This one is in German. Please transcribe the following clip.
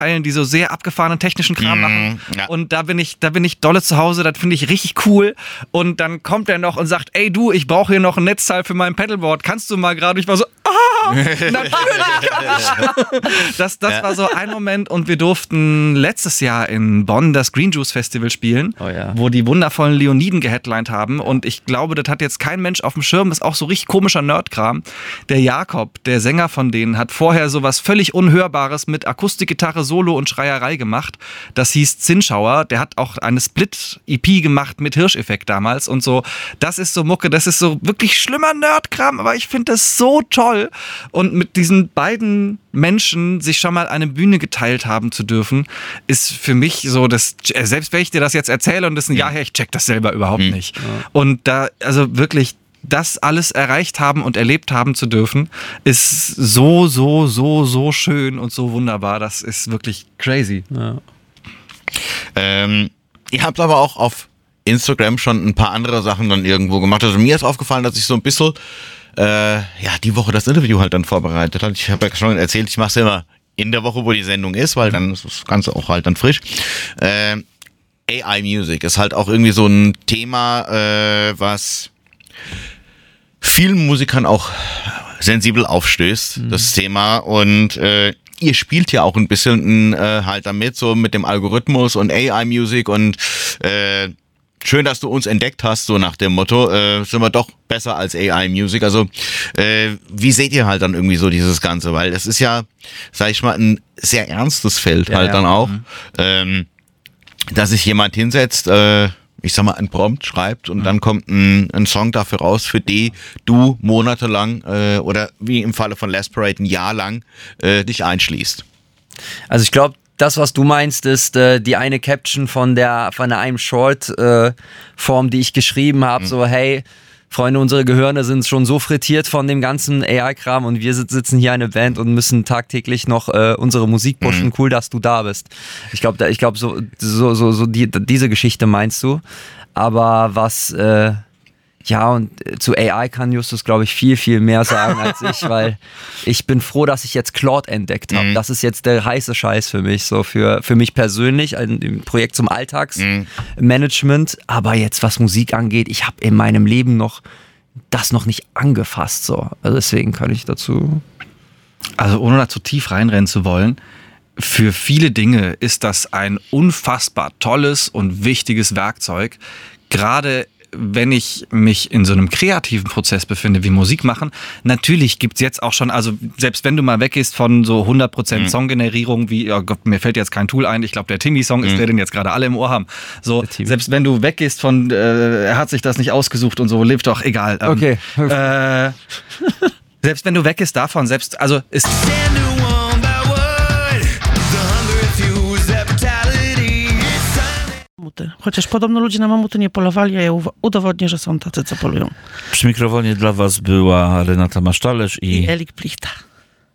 die so sehr abgefahrenen technischen Kram machen. Ja. Und da bin ich dolle zu Hause, das finde ich richtig cool. Und dann kommt er noch und sagt, ey du, ich brauche hier noch ein Netzteil für mein Pedalboard. Kannst du mal gerade? Ich war so, natürlich kann ich. Das war so ein Moment und wir durften letztes Jahr in Bonn das Green Juice Festival spielen, wo die wundervollen Leoniden geheadlined haben und ich glaube, das hat jetzt kein Mensch auf dem Schirm, das ist auch so richtig komischer Nerdkram. Der Jakob, der Sänger von denen, hat vorher sowas völlig Unhörbares mit Akustikgitarre, Solo und Schreierei gemacht. Das hieß Zinnschauer. Der hat auch eine Split-EP gemacht mit Hirscheffekt damals und so. Das ist so Mucke, das ist so wirklich schlimmer Nerdkram, aber ich finde das so toll. Und mit diesen beiden Menschen sich schon mal eine Bühne geteilt haben zu dürfen, ist für mich so, dass selbst wenn ich dir das jetzt erzähle und das ist ein Jahr her, ich check das selber überhaupt nicht. Ja. Und da, also wirklich, das alles erreicht haben und erlebt haben zu dürfen, ist so schön und so wunderbar. Das ist wirklich crazy. Ja. Ihr habt aber auch auf Instagram schon ein paar andere Sachen dann irgendwo gemacht. Also mir ist aufgefallen, dass ich so ein bisschen die Woche das Interview halt dann vorbereitet hat. Ich habe ja schon erzählt, ich mache es immer in der Woche, wo die Sendung ist, weil dann ist das Ganze auch halt dann frisch. AI Music ist halt auch irgendwie so ein Thema, was vielen Musikern auch sensibel aufstößt, das Thema. Und ihr spielt ja auch ein bisschen halt damit, so mit dem Algorithmus und AI Music und schön, dass du uns entdeckt hast, so nach dem Motto, sind wir doch besser als AI Music. Also wie seht ihr halt dann irgendwie so dieses Ganze? Weil es ist ja, sag ich mal, ein sehr ernstes Feld dann auch, dass sich jemand hinsetzt, ich sag mal, ein Prompt schreibt und dann kommt ein Song dafür raus, für die du monatelang oder wie im Falle von Last Parade ein Jahr lang dich einschließt. Also ich glaube, das, was du meinst, ist die eine Caption von der I'm Short Form, die ich geschrieben habe, so hey, Freunde, unsere Gehirne sind schon so frittiert von dem ganzen AI-Kram und wir sitzen hier eine Band und müssen tagtäglich noch unsere Musik pushen. Cool, dass du da bist. Ich glaube, so diese Geschichte meinst du. Aber was und zu AI kann Justus, glaube ich, viel, viel mehr sagen als ich, weil ich bin froh, dass ich jetzt Claude entdeckt habe. Das ist jetzt der heiße Scheiß für mich, so für mich persönlich, ein Projekt zum Alltagsmanagement. Aber jetzt, was Musik angeht, ich habe in meinem Leben das noch nicht angefasst, so. Also deswegen kann ich dazu... Also ohne da zu tief reinrennen zu wollen, für viele Dinge ist das ein unfassbar tolles und wichtiges Werkzeug, gerade wenn ich mich in so einem kreativen Prozess befinde, wie Musik machen, natürlich gibt's jetzt auch schon, also selbst wenn du mal weggehst von so 100% Songgenerierung, wie, oh Gott, mir fällt jetzt kein Tool ein, ich glaube, der Timmy-Song ist der, den jetzt gerade alle im Ohr haben. So, selbst wenn du weggehst von, er hat sich das nicht ausgesucht und so, lebt doch, egal. Okay. Selbst wenn du weggehst davon, also ist... Chociaż podobno ludzie na mamuty nie polowali, a ja udowodnię, że są tacy, co polują. Przy mikrofonie dla was była Renata Masztalerz i Elik Plichta.